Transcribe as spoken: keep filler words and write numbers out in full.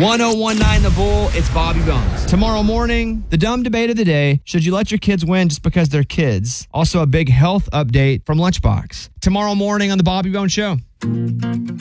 one oh one nine The Bull, it's Bobby Bones. Tomorrow morning, the dumb debate of the day, should you let your kids win just because they're kids? Also a big health update from Lunchbox. Tomorrow morning on The Bobby Bones Show.